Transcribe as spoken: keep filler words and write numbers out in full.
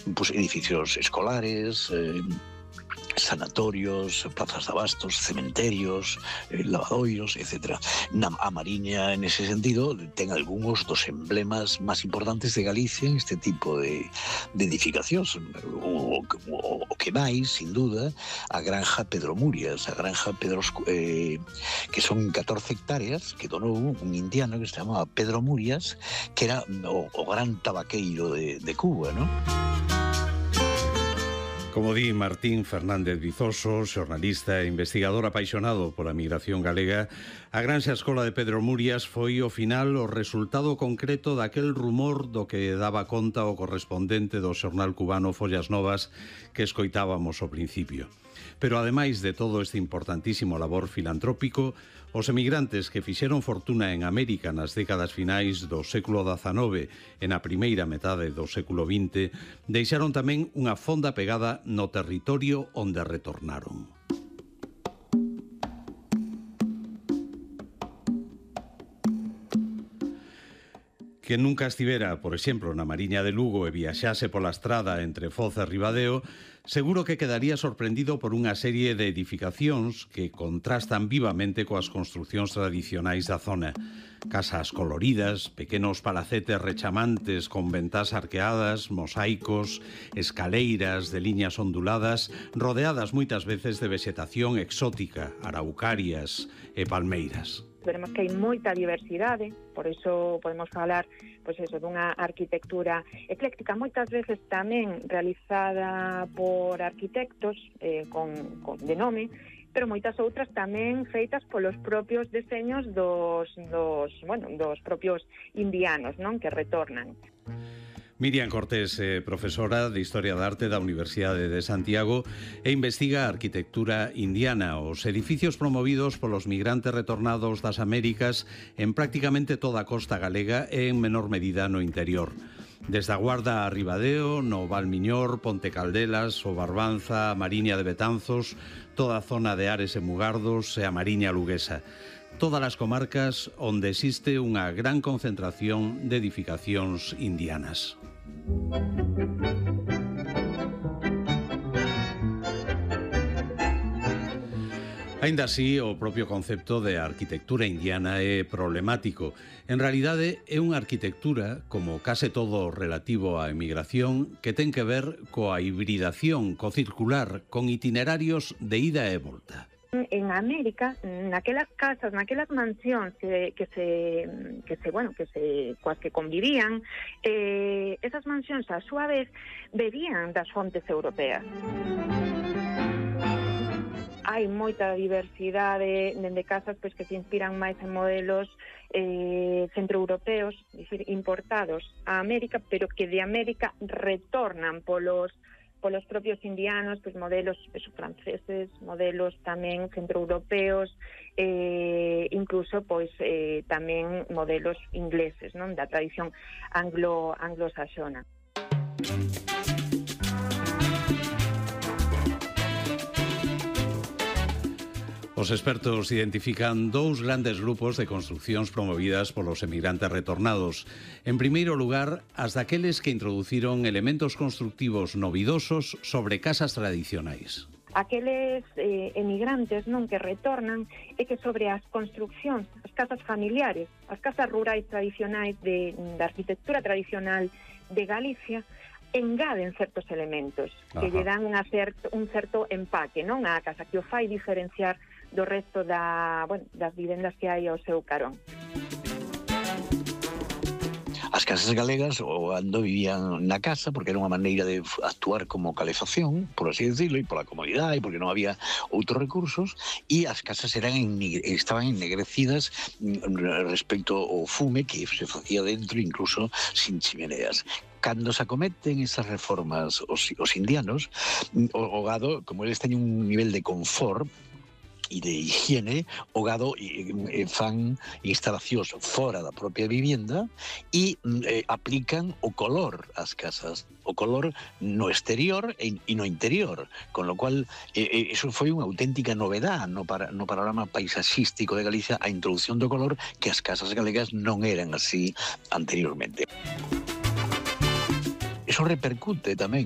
pues, edificios escolares, eh, sanatorios, plazas de abastos, cementerios, eh, lavadoiros, etcétera. Na, a Mariña, en ese sentido, ten algúns dos emblemas máis importantes de Galicia en este tipo de, de edificacións. O, o, o que máis, sin duda, a granja Pedro Murias, a granja Pedro, eh, que son catorce hectáreas, que donou un indiano que se chamaba Pedro Murias, que era o, o gran tabaqueiro de, de Cuba, ¿no? Como di Martín Fernández Vizoso, xornalista e investigador apaixonado pola migración galega, a Granxa Escola de Pedro Murias foi ao final o resultado concreto daquel rumor do que daba conta o correspondente do xornal cubano Follas Novas que escoitábamos ao principio. Pero ademais de todo este importantísimo labor filantrópico, os emigrantes que fixeron fortuna en América nas décadas finais do século dezanove e na primeira metade do século vinte deixaron tamén unha fonda pegada no territorio onde retornaron. Que nunca estivera, por exemplo, na Mariña de Lugo e viaxase pola estrada entre Foz e Ribadeo, seguro que quedaría sorprendido por unha serie de edificacións que contrastan vivamente coas construcións tradicionais da zona. Casas coloridas, pequenos palacetes rechamantes con ventás arqueadas, mosaicos, escaleiras de liñas onduladas, rodeadas moitas veces de vexetación exótica, araucarias e palmeiras. Veremos que hai moita diversidade, por iso podemos falar pois eso, dunha arquitectura ecléctica, moitas veces tamén realizada por arquitectos eh, con, con de nome, pero moitas outras tamén feitas polos propios deseños dos, dos, bueno, dos propios indianos, non, que retornan. Miriam Cortés é profesora de Historia da Arte da Universidade de Santiago e investiga a arquitectura indiana, os edificios promovidos polos migrantes retornados das Américas en prácticamente toda a costa galega e en menor medida no interior. Desde a Guarda a Ribadeo, no Valmiñor, Ponte Caldelas, o Barbanza, a Mariña de Betanzos, toda a zona de Ares e Mugardos e a Mariña Luguesa. Todas as comarcas onde existe unha gran concentración de edificacións indianas. Aínda así, o propio concepto de arquitectura indiana é problemático. En realidade, é unha arquitectura, como case todo relativo á emigración, que ten que ver coa hibridación, co circular, con itinerarios de ida e volta. En América, naquelas casas, naquelas mansións que, que se que se, bueno, que se coas que convivían, eh, esas mansións a súa vez bebían das fontes europeas. Hai moita diversidade de casas pois, que se inspiran máis en modelos eh, centroeuropeos, é dicir, importados a América, pero que de América retornan polos polos propios indianos, pois modelos eso, franceses, modelos tamén centroeuropeos, eh, incluso pois eh, tamén modelos ingleses, non, da tradición anglo anglosaxona. Os expertos identifican dous grandes grupos de construcións promovidas polos emigrantes retornados. En primeiro lugar, as daqueles que introduciron elementos constructivos novidosos sobre casas tradicionais. Aqueles eh, emigrantes non que retornan é que sobre as construcións, as casas familiares, as casas rurais tradicionais de, da arquitectura tradicional de Galicia, engaden certos elementos que Ajá. lle dan unha certo, un certo empaque, non, á casa, que o fai diferenciar do resto da, bueno, das vivendas que hai ao seu carón. As casas galegas o ando vivían na casa porque era unha maneira de actuar como calefacción, por así decirlo, e pola comodidade, e porque non había outros recursos, e as casas eran estaban ennegrecidas respecto ao fume que se facía dentro, incluso sin chimeneas. Cando se acometen esas reformas os, os indianos, o, o gado, como eles teñen un nivel de confort e de higiene, o gado e, e fan instalacións fora da propia vivienda e eh, aplican o color ás casas, o color no exterior e, e no interior, con lo cual eh, eso foi unha auténtica novedad no, para, no panorama paisaxístico de Galicia, a introducción do color, que as casas galegas non eran así anteriormente. Eso repercute tamén